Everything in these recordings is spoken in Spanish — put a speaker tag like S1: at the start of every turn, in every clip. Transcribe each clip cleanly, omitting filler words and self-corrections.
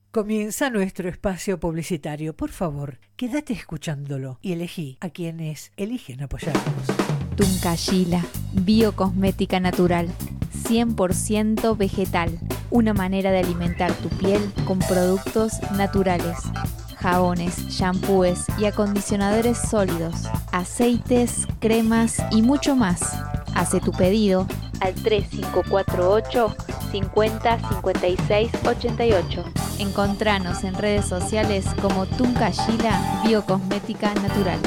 S1: Comienza nuestro espacio publicitario. Por favor, quédate escuchándolo y elegí a quienes eligen apoyarnos.
S2: Tuncayila, biocosmética natural, 100% vegetal. Una manera de alimentar tu piel con productos naturales. Jabones, shampoos y acondicionadores sólidos, aceites, cremas y mucho más. Hace tu pedido al 3548 50 56 88. Encontranos en redes sociales como Tuncayila Biocosmética Natural.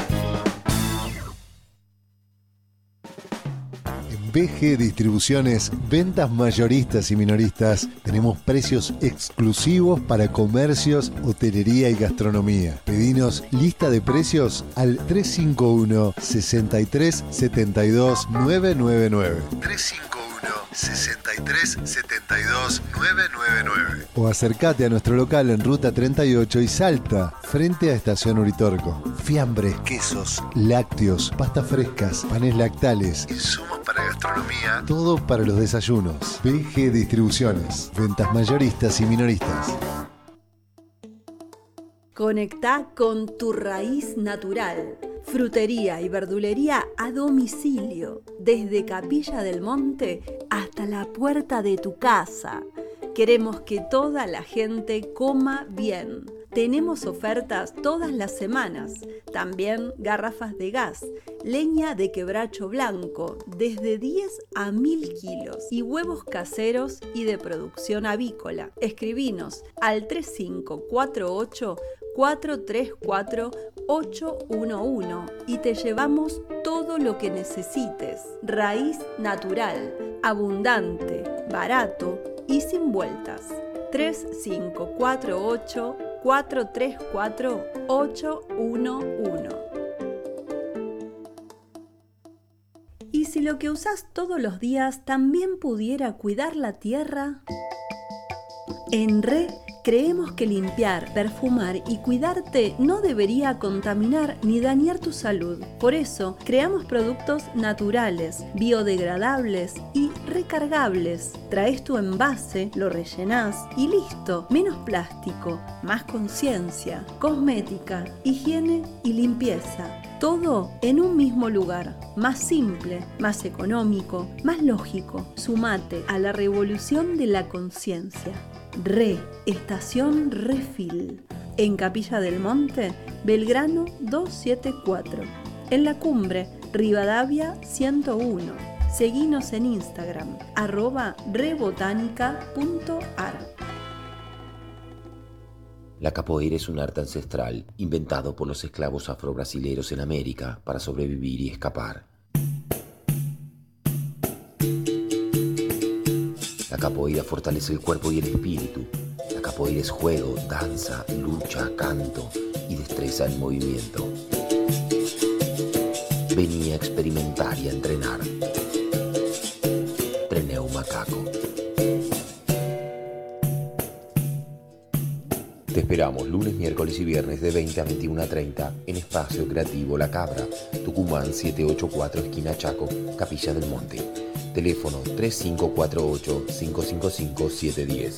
S3: BG Distribuciones, ventas mayoristas y minoristas. Tenemos precios exclusivos para comercios, hotelería y gastronomía. Pedinos lista de precios al 351 63 72 999. 63 72 999. O acércate a nuestro local en Ruta 38 y Salta, frente a Estación Uritorco. Fiambres, quesos, lácteos, pastas frescas, panes lactales, insumos para gastronomía, todo para los desayunos. BG Distribuciones, ventas mayoristas y minoristas.
S4: Conectá con tu raíz natural. Frutería y verdulería a domicilio, desde Capilla del Monte hasta la puerta de tu casa. Queremos que toda la gente coma bien. Tenemos ofertas todas las semanas. También garrafas de gas, leña de quebracho blanco, desde 10 a 1000 kilos, y huevos caseros y de producción avícola. Escribinos al 3548 434 811 y te llevamos todo lo que necesites. Raíz natural, abundante, barato y sin vueltas. 3548 434 811. ¿Y si lo que usás todos los días también pudiera cuidar la tierra? En RE creemos que limpiar, perfumar y cuidarte no debería contaminar ni dañar tu salud. Por eso, creamos productos naturales, biodegradables y recargables. Traes tu envase, lo rellenás y listo. Menos plástico, más conciencia, cosmética, higiene y limpieza. Todo en un mismo lugar. Más simple, más económico, más lógico. Sumate a la revolución de la conciencia. Estación Refil, en Capilla del Monte, Belgrano 274, en La Cumbre, Rivadavia 101. Seguinos en Instagram, @rebotanica.ar.
S5: La capoeira es un arte ancestral inventado por los esclavos afrobrasileros en América para sobrevivir y escapar. La capoeira fortalece el cuerpo y el espíritu. La capoeira es juego, danza, lucha, canto y destreza en movimiento. Vení a experimentar y a entrenar. Treneu Macaco. Te esperamos lunes, miércoles y viernes de 20 a 21:30 en Espacio Creativo La Cabra, Tucumán 784 esquina Chaco, Capilla del Monte. Teléfono 3548-555-710.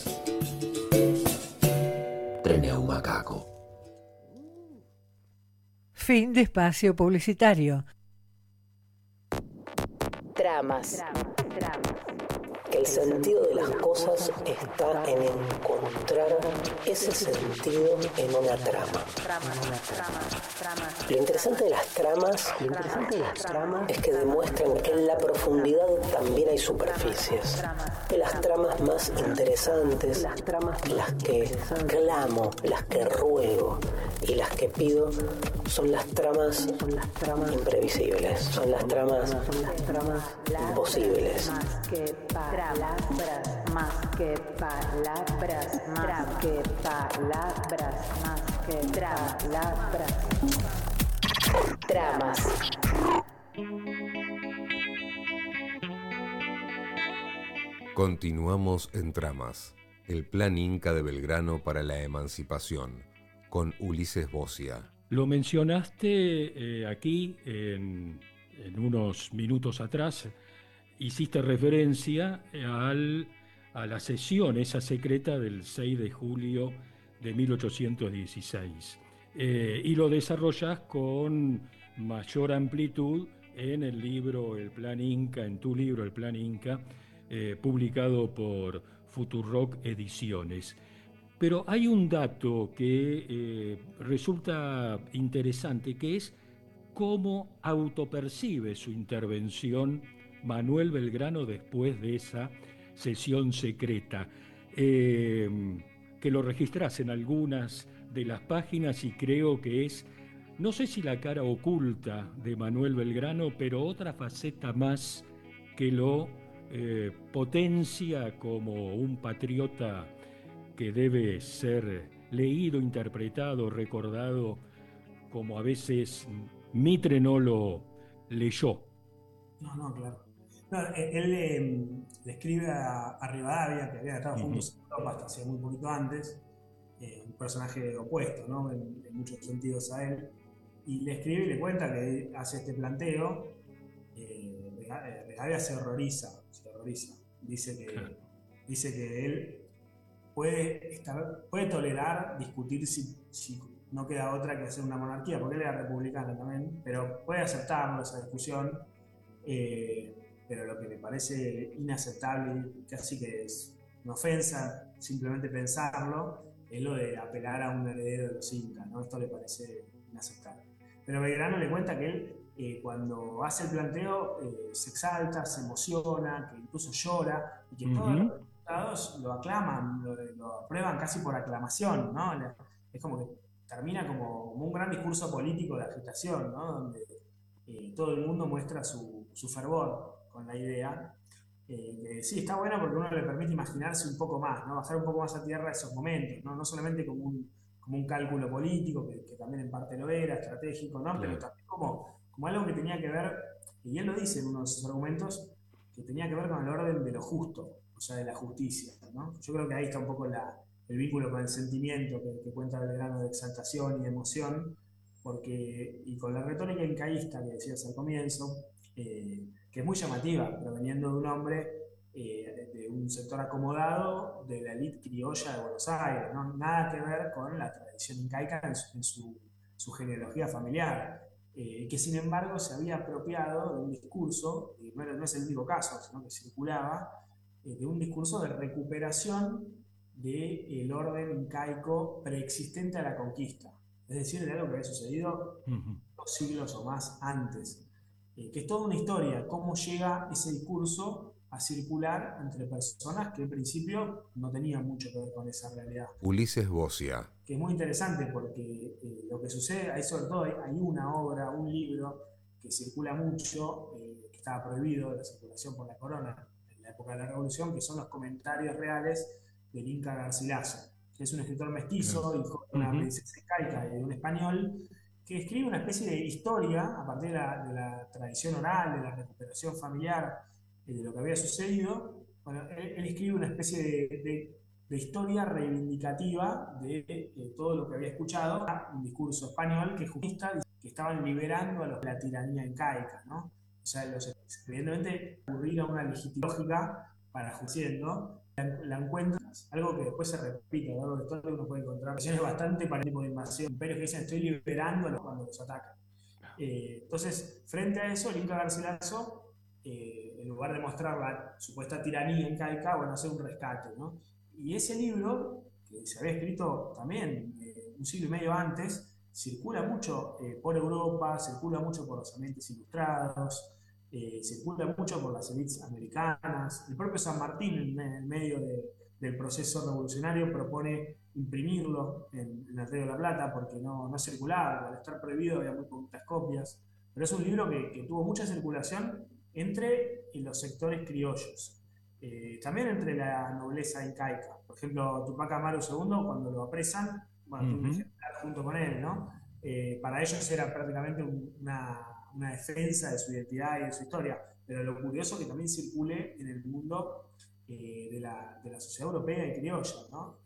S5: Treneu Macaco.
S1: Fin de espacio publicitario.
S6: Tramas. Que el sentido de las cosas está en encontrar ese sentido en una trama. Lo interesante de las tramas es que demuestran que en la profundidad también hay superficies. Que las tramas más interesantes, las que clamo, las que ruego y las que pido son las tramas imprevisibles, son las tramas imposibles.
S7: Más que palabras, más que palabras.
S6: Tramas.
S8: Continuamos en Tramas, el plan Inca de Belgrano para la emancipación, con Ulises Bocia.
S9: Lo mencionaste aquí en unos minutos atrás. Hiciste referencia a la sesión esa secreta del 6 de julio de 1816. Y lo desarrollas con mayor amplitud en el libro El Plan Inca, en tu libro El Plan Inca, publicado por Futurock Ediciones. Pero hay un dato que resulta interesante, que es cómo autopercibe su intervención Manuel Belgrano después de esa sesión secreta, que lo registras en algunas de las páginas y creo que es, no sé si la cara oculta de Manuel Belgrano, pero otra faceta más que lo potencia como un patriota que debe ser leído, interpretado, recordado, como a veces Mitre no lo leyó.
S10: No, claro. No, él le escribe a Rivadavia, que habían estado juntos en Europa hasta hacía muy poquito antes, un personaje opuesto, ¿no? En muchos sentidos a él, y le escribe y le cuenta que hace este planteo. Rivadavia se horroriza. Dice que él puede tolerar discutir si no queda otra que hacer una monarquía, porque él era republicano también, pero puede aceptarlo, esa discusión. Pero lo que me parece inaceptable, casi que es una ofensa simplemente pensarlo, es lo de apelar a un heredero de los incas, ¿no? Esto le parece inaceptable. Pero Belgrano le cuenta que él, cuando hace el planteo, se exalta, se emociona, que incluso llora, y que todos los diputados lo aclaman, lo aprueban casi por aclamación, ¿no? Es como que termina como un gran discurso político de agitación, ¿no? Donde todo el mundo muestra su fervor con la idea. Sí, está bueno porque uno le permite imaginarse un poco más, ¿no? Bajar un poco más a tierra esos momentos, ¿no? No solamente como un cálculo político, que también en parte lo era, estratégico, ¿no? Pero también como algo que tenía que ver, y él lo dice en uno de sus argumentos, que tenía que ver con el orden de lo justo, o sea, de la justicia, ¿no? Yo creo que ahí está un poco el vínculo con el sentimiento que cuenta Belgrano, de exaltación y de emoción, y con la retórica incaísta que decías al comienzo, que es muy llamativa, proveniendo de un hombre de un sector acomodado de la élite criolla de Buenos Aires, ¿no? Nada que ver con la tradición incaica en su genealogía familiar, que sin embargo se había apropiado de un discurso, y no es el único caso, sino que circulaba, de un discurso de recuperación del orden incaico preexistente a la conquista. Es decir, de algo que había sucedido 2 siglos o más antes, que es toda una historia, cómo llega ese discurso a circular entre personas que en principio no tenían mucho que ver con esa realidad.
S8: Ulises Bocia.
S10: Que es muy interesante porque lo que sucede, hay sobre todo hay una obra, un libro que circula mucho, que estaba prohibido de la circulación por la corona en la época de la Revolución, que son los comentarios reales del Inca Garcilaso, que es un escritor mestizo, hijo de una princesa incaica y de un español, que escribe una especie de historia a partir de la tradición oral, de la recuperación familiar, de lo que había sucedido. Bueno, él escribe una especie de historia reivindicativa de todo lo que había escuchado, un discurso español que justista, que estaban liberando a los de la tiranía incaica, ¿no? O sea, evidentemente ocurrir a una legitimológica para juiciendo, la encuentran, algo que después se repite a lo largo de todo, uno puede encontrar versiones bastante para el tipo de invasión, imperios que dicen estoy liberando a los cuando los atacan. Entonces, frente a eso, el Inca Garcilaso, en lugar de mostrar la supuesta tiranía incaica, bueno, hace un rescate, ¿no? Y ese libro, que se había escrito también un siglo y medio antes, circula mucho por Europa, circula mucho por los ambientes ilustrados, circula mucho por las élites americanas. El propio San Martín, en medio del proceso revolucionario, propone imprimirlo en el Río de la Plata porque no circulaba, al estar prohibido había muy poquitas copias. Pero es un libro que tuvo mucha circulación entre los sectores criollos. También entre la nobleza incaica. Por ejemplo, Tupac Amaru II, cuando lo apresan, bueno, tuvo un ejemplar junto con él, ¿no? Para ellos era prácticamente una defensa de su identidad y de su historia. Pero lo curioso es que también circule en el mundo de la sociedad europea y criolla, ¿no?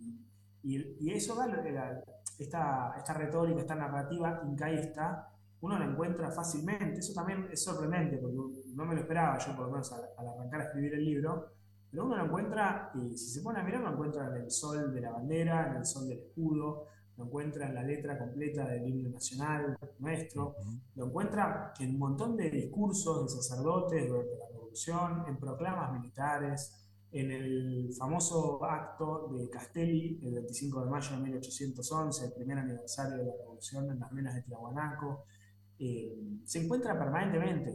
S10: Y eso da esta retórica, esta narrativa incaísta, uno la encuentra fácilmente. Eso también es sorprendente, porque no me lo esperaba yo, por lo menos al arrancar a escribir el libro, pero uno lo encuentra, y si se pone a mirar, lo encuentra en el sol de la bandera, en el sol del escudo, lo encuentra en la letra completa del himno nacional nuestro, lo encuentra en un montón de discursos de sacerdotes durante la Revolución, en proclamas militares, en el famoso acto de Castelli, el 25 de mayo de 1811, el primer aniversario de la Revolución en las minas de Tiahuanaco. Se encuentra permanentemente.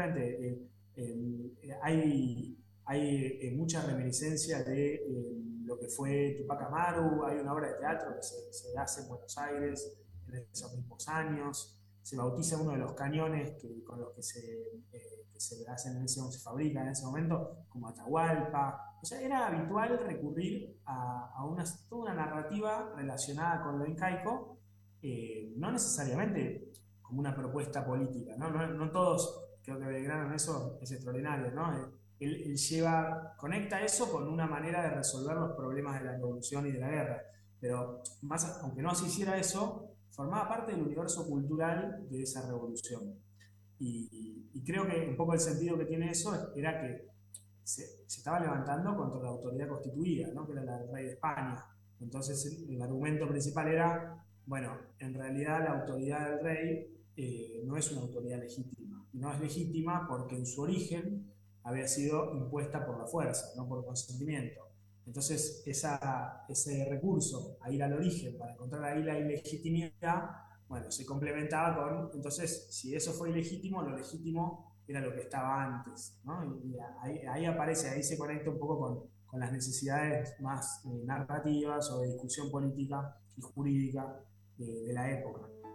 S10: Hay mucha reminiscencia de lo que fue Tupac Amaru. Hay una obra de teatro que se hace en Buenos Aires en esos mismos años. Se bautiza uno de los cañones con los que se hacen se fabrican en ese momento, como Atahualpa. O sea, era habitual recurrir a toda una narrativa relacionada con lo incaico, no necesariamente como una propuesta política, ¿no? No todos, creo que Belgrano en eso es extraordinario, ¿no? Él conecta eso con una manera de resolver los problemas de la revolución y de la guerra, pero aunque no se hiciera eso, formaba parte del universo cultural de esa revolución. Y creo que un poco el sentido que tiene eso era que se estaba levantando contra la autoridad constituida, ¿no? Que era la del rey de España. Entonces el argumento principal era, bueno, en realidad la autoridad del rey no es una autoridad legítima. Y no es legítima porque en su origen había sido impuesta por la fuerza, no por consentimiento. Entonces ese recurso a ir al origen para encontrar ahí la ilegitimidad, bueno, se complementaba con, entonces, si eso fue ilegítimo, lo legítimo era lo que estaba antes, ¿no? Y ahí aparece, ahí se conecta un poco con las necesidades más narrativas o de discusión política y jurídica de la época.